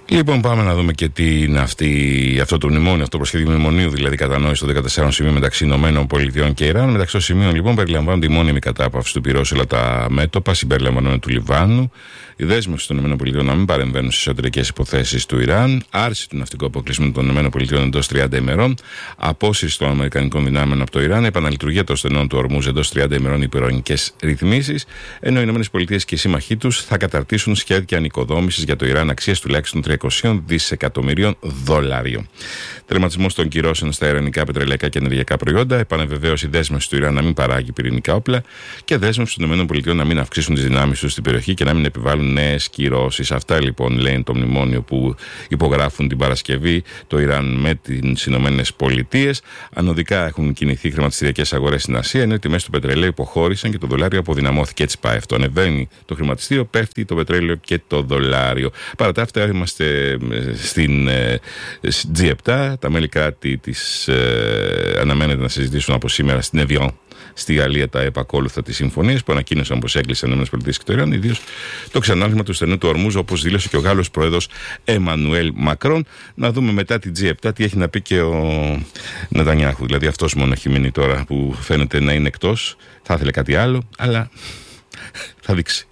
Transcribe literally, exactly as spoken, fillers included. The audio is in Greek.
Λοιπόν, πάμε να δούμε και τι είναι αυτή, αυτό το μνημόνιο, αυτό το προσχέδιο μνημονίου, δηλαδή κατανόηση των δεκατεσσάρων σημείων μεταξύ Ηνωμένων Πολιτειών και Ιράν. Μεταξύ των σημείων, λοιπόν, περιλαμβάνονται η μόνιμη κατάπαυση του πυρός σε όλα τα μέτωπα, συμπεριλαμβανομένου του Λιβάνου, η δέσμευση των ΗΠΑ να μην παρεμβαίνουν στις εσωτερικές υποθέσεις του Ιράν, άρση του ναυτικού αποκλεισμού των ΗΠΑ εντός τριάντα ημερών, απόσυρση των Αμερικανικών δυνάμεων από το Ιράν, επαναλειτουργία των στενών του Ορμούζ εντός τριάντα ημερών υπερορεινικές ρυθμίσεις, ενώ οι ΗΠΑ και οι σύμμαχοί τους θα καταρτήσουν σχέδια ανοικοδόμησης για το Ιράν αξίας τουλάχιστον τριακόσια δισεκατομμυρίων δολάριων. Τερματισμός των κυρώσεων στα ιρανικά πετρελαϊκά και ενεργειακά προϊόντα, επανεβεβαίωση δέσμευση του Ιράν να μην παράγει πυρηνικά όπλα και δέσμευση των ΗΠΑ να μην αυξήσουν τις δυνάμεις τους στην περιοχή και να μην επιβάλλουν νέες κυρώσεις. Αυτά λοιπόν λένε το μνημόνιο που υπογράφουν την Παρασκευή το Ιράν με τις Ηνωμένες Πολιτείες. Ανωδικά έχουν κινηθεί χρηματιστηριακές αγορές στην Ασία, ενώ οι τιμές του πετρελαίου υποχώρησαν και το δολάριο αποδυναμώθηκε. Έτσι πάει αυτό. Ανεβαίνει το χρηματιστήριο, πέφτει το πετρέλαιο και το δολάριο. Παρά τα αυτά, είμαστε στην ε, τζι επτά. Τα μέλη κράτη της ε, αναμένεται να συζητήσουν από σήμερα στην Εβιόν στη Γαλλία τα επακόλουθα τις συμφωνίες που ανακοίνωσαν πως έκλεισαν οι ΗΠΑ και το Ιράν, ιδίως το ξανάλθημα του στενού του Ορμούζ, όπως δήλωσε και ο Γάλλος πρόεδρος Εμμανουέλ Μακρόν. Να δούμε μετά την τζι επτά τι έχει να πει και ο Νετανιάχου. Δηλαδή αυτός μόνο έχει μείνει τώρα που φαίνεται να είναι εκτός. Θα ήθελε κάτι άλλο, αλλά θα δείξει.